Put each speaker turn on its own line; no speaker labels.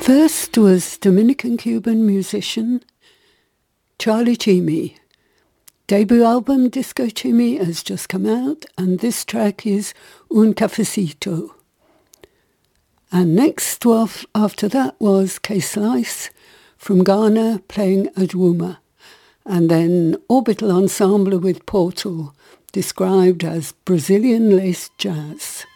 First was Dominican-Cuban musician Charlie Chimi. Debut album Disco Chimi has just come out, and this track is Un Cafecito. And next after that was K-Slice from Ghana playing Adwuma. And then Orbital Ensemble with Portal, described as Brazilian lace jazz.